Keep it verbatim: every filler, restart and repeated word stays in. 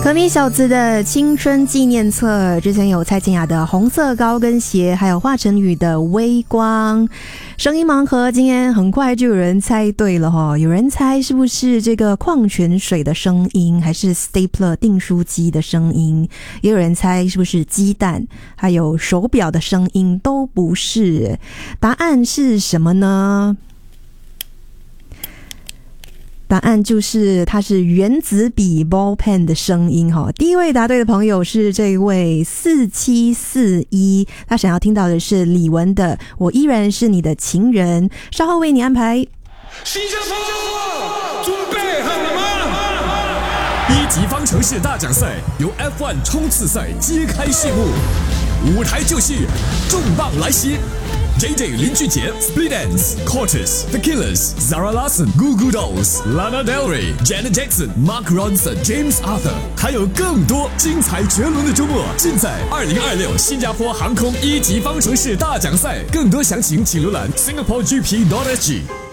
可米小子的青春纪念册，之前有蔡健雅的红色高跟鞋，还有华晨宇的微光。声音盲盒今天很快就有人猜对了齁，有人猜是不是这个矿泉水的声音，还是 stapler 订书机的声音，也有人猜是不是鸡蛋，还有手表的声音，都不是。答案是什么呢？答案就是它是原子笔 ball pen 的声音哈。第一位答对的朋友是这位四七四一，他想要听到的是李玟的《我依然是你的情人》，稍后为你安排。 新加坡准备好了吗？ 一级方程式大奖赛由 F 一 冲刺赛揭开序幕，舞台就是重磅来袭。J J 林俊杰 Split Enz Cortez The Killers Zara Larsson Goo Goo Dolls Lana Del Rey Janet Jackson Mark Ronson James Arthur， 还有更多精彩绝伦的周末，尽在二零二六新加坡航空一级方程式大奖赛。更多详情请浏览 Singapore G P dot S G。